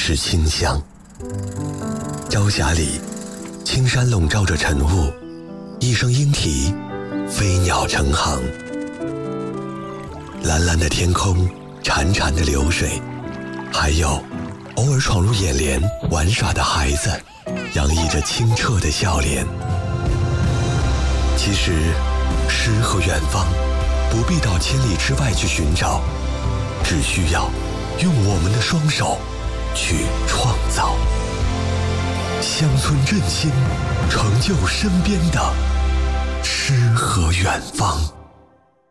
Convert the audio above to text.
是清香。朝霞里，青山笼罩着晨雾，一声莺啼，飞鸟成行。蓝蓝的天空，潺潺的流水，还有偶尔闯入眼帘玩耍的孩子，洋溢着清澈的笑脸。其实，诗和远方不必到千里之外去寻找，只需要用我们的双手去创造。乡村振兴，成就身边的诗和远方。